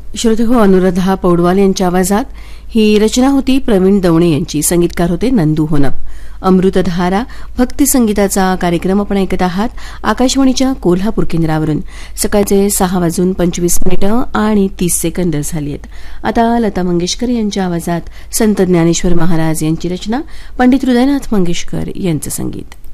श्रोते हो, अनुराधा पौडवाल यांच्या आवाजात ही रचना होती प्रवीण दवणे यांची. संगीतकार होते नंदू होनप. अमृतधारा भक्ती संगीताचा कार्यक्रम आपण ऐकत आहात आकाशवाणीच्या कोल्हापूर केंद्रावरून. सकाळचे 6:25 आणि 30 सेकंद झाली आहेत. आता लता मंगेशकर यांच्या आवाजात संत ज्ञानेश्वर महाराज यांची रचना, पंडित हृदयनाथ मंगेशकर यांचं संगीत.